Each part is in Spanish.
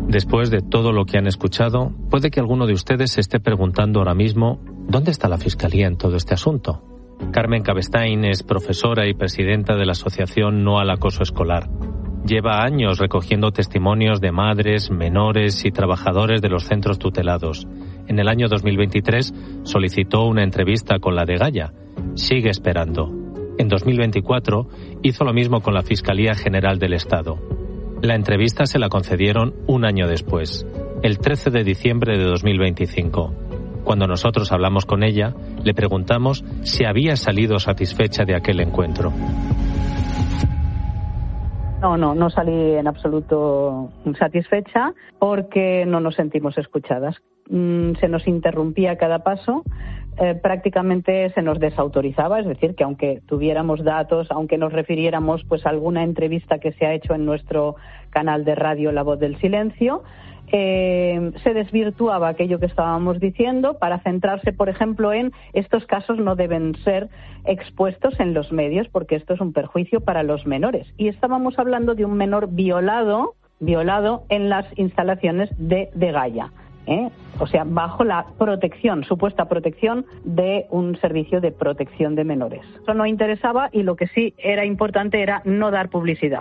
Después de todo lo que han escuchado, puede que alguno de ustedes se esté preguntando ahora mismo ¿dónde está la Fiscalía en todo este asunto? Carmen Cabestain es profesora y presidenta de la asociación No al Acoso Escolar. Lleva años recogiendo testimonios de madres, menores y trabajadores de los centros tutelados. En el año 2023 solicitó una entrevista con la Dgaia. Sigue esperando. En 2024 hizo lo mismo con la Fiscalía General del Estado. La entrevista se la concedieron un año después, el 13 de diciembre de 2025. Cuando nosotros hablamos con ella, le preguntamos si había salido satisfecha de aquel encuentro. No salí en absoluto satisfecha porque no nos sentimos escuchadas. Se nos interrumpía a cada paso, prácticamente se nos desautorizaba, es decir, que aunque tuviéramos datos, aunque nos refiriéramos pues a alguna entrevista que se ha hecho en nuestro canal de radio La Voz del Silencio, se desvirtuaba aquello que estábamos diciendo para centrarse, por ejemplo, en estos casos no deben ser expuestos en los medios porque esto es un perjuicio para los menores. Y estábamos hablando de un menor violado en las instalaciones de Dgaia. O sea, bajo la protección, supuesta protección de un servicio de protección de menores. Eso no interesaba y lo que sí era importante era no dar publicidad.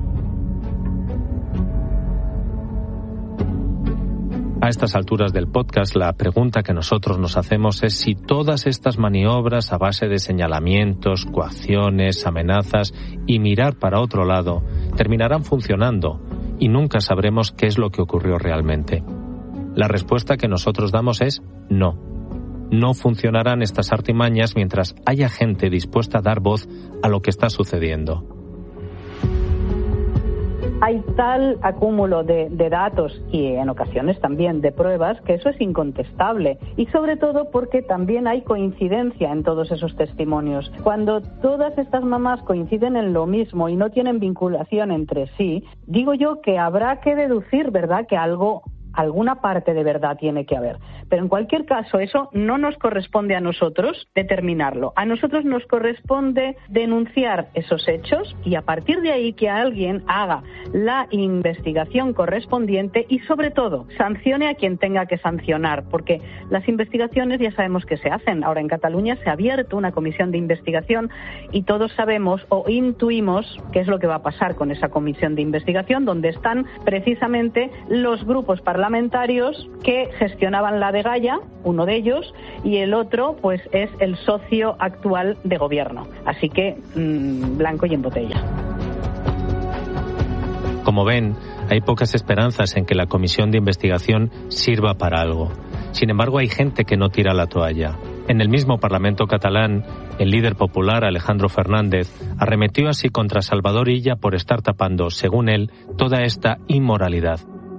A estas alturas del podcast, la pregunta que nosotros nos hacemos es si todas estas maniobras a base de señalamientos, coacciones, amenazas y mirar para otro lado terminarán funcionando y nunca sabremos qué es lo que ocurrió realmente. La respuesta que nosotros damos es no. No funcionarán estas artimañas mientras haya gente dispuesta a dar voz a lo que está sucediendo. Hay tal acúmulo de datos y en ocasiones también de pruebas que eso es incontestable y sobre todo porque también hay coincidencia en todos esos testimonios. Cuando todas estas mamás coinciden en lo mismo y no tienen vinculación entre sí, digo yo que habrá que deducir, ¿verdad?, que alguna parte de verdad tiene que haber. Pero en cualquier caso, eso no nos corresponde a nosotros determinarlo. A nosotros nos corresponde denunciar esos hechos y a partir de ahí que alguien haga la investigación correspondiente y sobre todo sancione a quien tenga que sancionar, porque las investigaciones ya sabemos que se hacen. Ahora en Cataluña se ha abierto una comisión de investigación y todos sabemos o intuimos qué es lo que va a pasar con esa comisión de investigación, donde están precisamente los grupos parlamentarios que gestionaban la Dgaia, uno de ellos, y el otro pues es el socio actual de gobierno. Así que blanco y en botella. Como ven, hay pocas esperanzas en que la comisión de investigación sirva para algo. Sin embargo, hay gente que no tira la toalla. En el mismo Parlamento catalán, el líder popular Alejandro Fernández arremetió así contra Salvador Illa por estar tapando, según él, toda esta inmoralidad.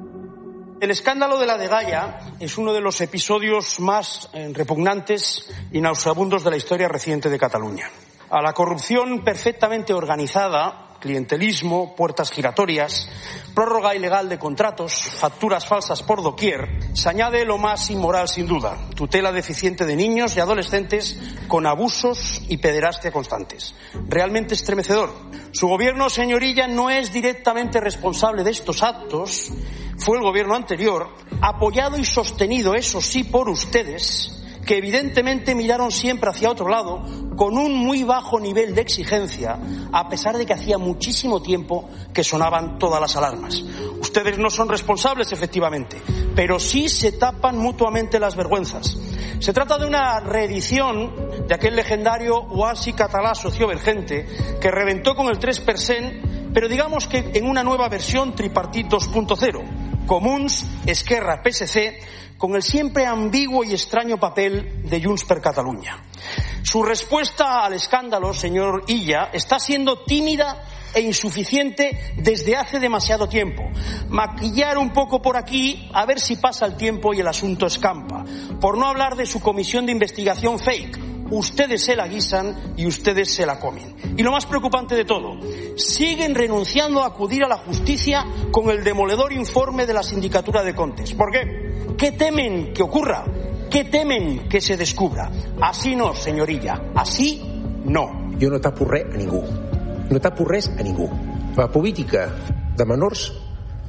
El escándalo de la Dgaia es uno de los episodios más repugnantes y nauseabundos de la historia reciente de Cataluña. A la corrupción perfectamente organizada, clientelismo, puertas giratorias, prórroga ilegal de contratos, facturas falsas por doquier, se añade lo más inmoral sin duda, tutela deficiente de niños y adolescentes con abusos y pederastia constantes. Realmente estremecedor. Su gobierno, señorilla, no es directamente responsable de estos actos. Fue el gobierno anterior, apoyado y sostenido, eso sí, por ustedes, que evidentemente miraron siempre hacia otro lado, con un muy bajo nivel de exigencia, a pesar de que hacía muchísimo tiempo que sonaban todas las alarmas. Ustedes no son responsables, efectivamente, pero sí se tapan mutuamente las vergüenzas. Se trata de una reedición de aquel legendario oasi catalá sociovergente que reventó con el 3%, pero digamos que en una nueva versión tripartit 2.0. Comuns, Esquerra, PSC, con el siempre ambiguo y extraño papel de Junts per Catalunya. Su respuesta al escándalo, señor Illa, está siendo tímida e insuficiente desde hace demasiado tiempo. Maquillar un poco por aquí, a ver si pasa el tiempo y el asunto escampa. Por no hablar de su comisión de investigación fake. Ustedes se la guisan y ustedes se la comen. Y lo más preocupante de todo, siguen renunciando a acudir a la justicia con el demoledor informe de la Sindicatura de Comptes. ¿Por qué? ¿Qué temen que ocurra? ¿Qué temen que se descubra? Así no, señorilla, así no. Jo no tapo res a ningú. No tapo res a ningú. La política de menors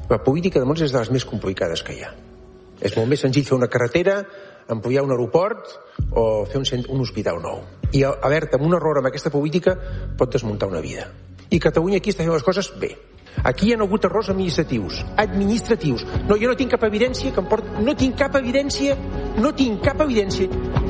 La política de molts és de les més complicades que hi ha. És molt més senzill fer una carretera, ampliar un aeroport o fer un hospital nou. I alerta, amb un error amb aquesta política pot desmuntar una vida. I Catalunya aquí està fent les coses bé. Aquí hi ha hagut errors administratius. No, jo no tinc cap evidència que em porti... No tinc cap evidència